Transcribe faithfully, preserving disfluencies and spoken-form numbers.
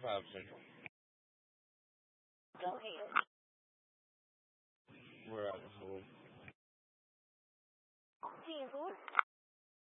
option. Go ahead. We're out of school. Ten four.